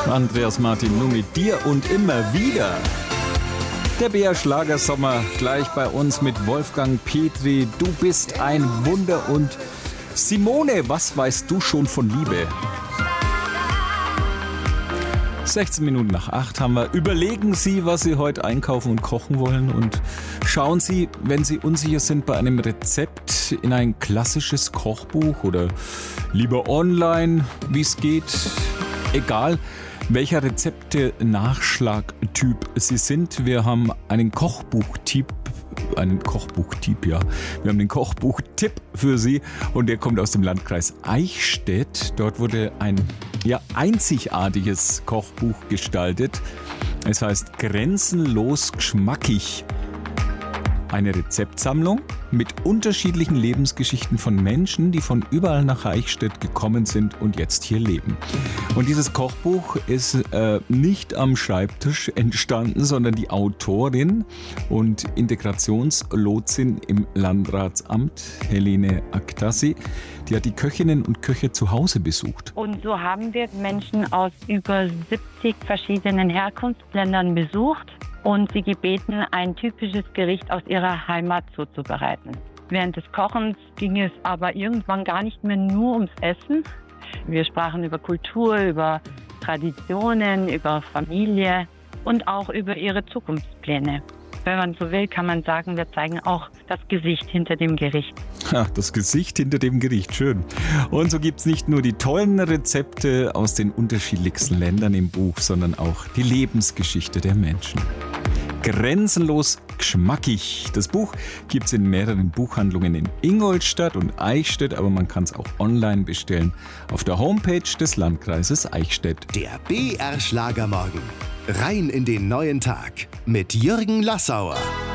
Andreas Martin, nur mit dir und immer wieder. Der BR Schlagersommer gleich bei uns mit Wolfgang Petri. Du bist ein Wunder. Und Simone, was weißt du schon von Liebe? 16 Minuten nach 8 haben wir. Überlegen Sie, was Sie heute einkaufen und kochen wollen. Und schauen Sie, wenn Sie unsicher sind bei einem Rezept, in ein klassisches Kochbuch oder lieber online, wie es geht. Egal, welcher Rezepte-Nachschlagtyp Sie sind. Wir haben einen Kochbuchtipp. Wir haben den Kochbuchtipp für Sie und der kommt aus dem Landkreis Eichstätt. Dort wurde ein einzigartiges Kochbuch gestaltet. Es heißt Grenzenlos geschmackig. Eine Rezeptsammlung mit unterschiedlichen Lebensgeschichten von Menschen, die von überall nach Eichstätt gekommen sind und jetzt hier leben. Und dieses Kochbuch ist nicht am Schreibtisch entstanden, sondern die Autorin und Integrationslotsin im Landratsamt, Helene Aktasi, die hat die Köchinnen und Köche zu Hause besucht. Und so haben wir Menschen aus über 70 verschiedenen Herkunftsländern besucht und sie gebeten, ein typisches Gericht aus ihrer Heimat zuzubereiten. Während des Kochens ging es aber irgendwann gar nicht mehr nur ums Essen. Wir sprachen über Kultur, über Traditionen, über Familie und auch über ihre Zukunftspläne. Wenn man so will, kann man sagen, wir zeigen auch das Gesicht hinter dem Gericht. Das Gesicht hinter dem Gericht, schön. Und so gibt es nicht nur die tollen Rezepte aus den unterschiedlichsten Ländern im Buch, sondern auch die Lebensgeschichte der Menschen. Grenzenlos geschmackig. Das Buch gibt es in mehreren Buchhandlungen in Ingolstadt und Eichstätt, aber man kann es auch online bestellen auf der Homepage des Landkreises Eichstätt. Der BR Schlagermorgen. Rein in den neuen Tag mit Jürgen Lassauer.